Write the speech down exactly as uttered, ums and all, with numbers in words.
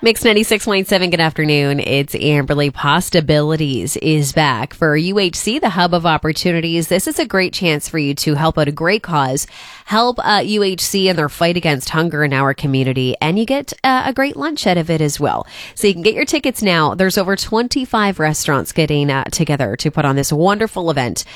Mix ninety-six point seven, good afternoon. It's Amberly. Possibilities is back for U H C, the hub of opportunities. This is a great chance for you to help out a great cause. Help uh, U H C in their fight against hunger in our community, and you get uh, a great lunch out of it as well. So you can get your tickets now. There's over twenty-five restaurants getting uh, together to put on this wonderful event.